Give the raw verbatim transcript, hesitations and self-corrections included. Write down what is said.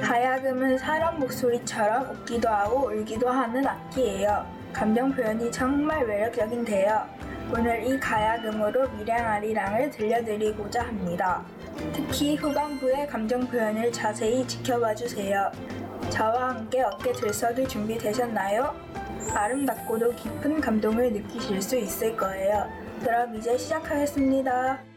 가야금은 사람 목소리처럼 웃기도 하고 울기도 하는 악기예요. 감정 표현이 정말 매력적인데요. 오늘 이 가야금으로 밀양아리랑을 들려드리고자 합니다. 특히 후반부의 감정 표현을 자세히 지켜봐 주세요. 저와 함께 어깨 들썩일 준비 되셨나요? 아름답고도 깊은 감동을 느끼실 수 있을 거예요. 그럼 이제 시작하겠습니다.